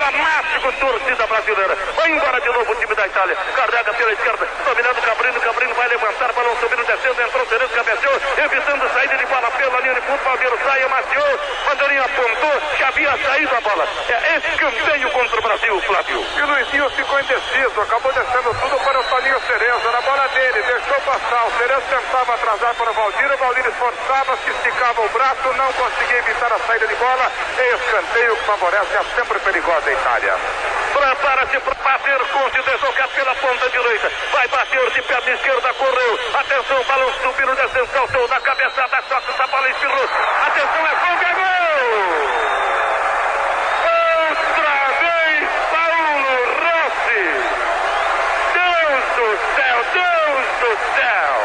fanático, torcida brasileira. Vai embora de novo o time da Itália. Carrega pela esquerda, dominando Cabrini vai levantar, balão subindo, descendo, entrou Cerezo, cabeceou, evitando saída de bola pela linha de fundo. Valdeiro sai, amaciou, bandeirinha apontou, já havia saído a bola. É escanteio contra o Brasil, Flávio. E o Luizinho ficou indeciso, acabou descendo tudo para o Toninho Cerezo, na bola dele, deixou passar. O Cerezo tentava atrasar para o Valdir esforçava, se esticava o braço, não conseguia evitar a saída de bola. Escanteio que favorece a sempre perigosa Itália. Prepara-se para bater, Conte deslocar pela ponta direita. Vai bater de perna esquerda, correu. Atenção, balão subindo, descendo, saltou na cabeçada, toca essa bola, espirrou. Atenção, é gol, é gol! Outra vez, Paulo Rossi. Deus do céu, Deus do céu!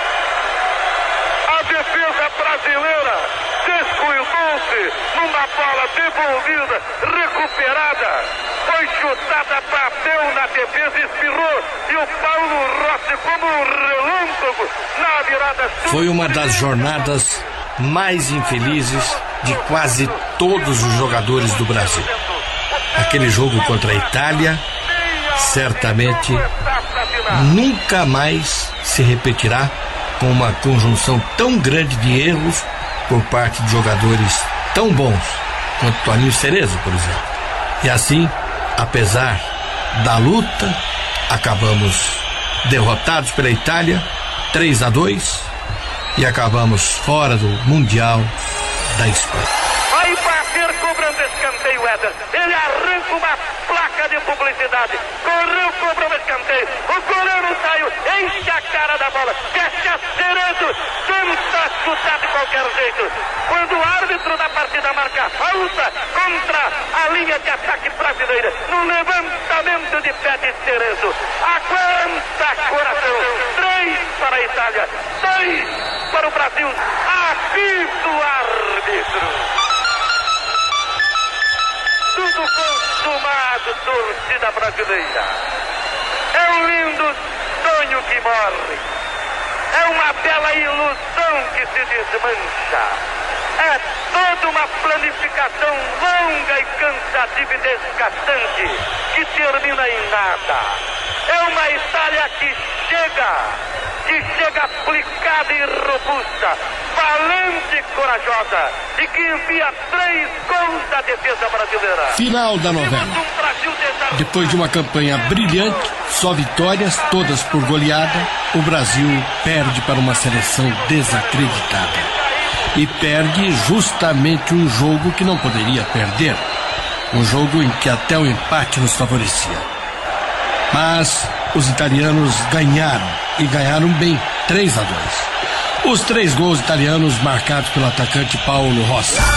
A defesa brasileira descuidou-se numa bola devolvida, recuperada, foi chutada, bateu na defesa, espirrou, e o Paulo Rossi, como um relâmpago, na virada... Foi uma das jornadas mais infelizes de quase todos os jogadores do Brasil. Aquele jogo contra a Itália, certamente nunca mais se repetirá, com uma conjunção tão grande de erros por parte de jogadores tão bons quanto Toninho Cerezo, por exemplo. E assim, apesar da luta, acabamos derrotados pela Itália 3-2 e acabamos fora do Mundial da Espanha. Vai bater cobrando escanteio, Éder. Ele arranca uma placa de publicidade. Correu, cobrou o escanteio. O goleiro saiu, enche a cara da bola. Fecha Cerezo, tenta chutar de qualquer jeito. Quando o árbitro da partida marca falta contra a linha de ataque brasileira, no levantamento de pé de Cerezo. Aguenta, coração. 3 para a Itália, 2 para o Brasil. Apito o árbitro. Tudo consumado, torcida brasileira. É um lindo sonho que morre. É uma bela ilusão que se desmancha. É toda uma planificação longa e cansativa e desgastante que termina em nada. É uma Itália que chega aplicada e robusta, valente e corajosa, e que envia 3 gols da defesa brasileira. Final da novela. Depois de uma campanha brilhante, só vitórias, todas por goleada, o Brasil perde para uma seleção desacreditada. E perde justamente um jogo que não poderia perder. Um jogo em que até o empate nos favorecia. Mas os italianos ganharam, e ganharam bem, 3-2. Os 3 gols italianos marcados pelo atacante Paulo Rossi.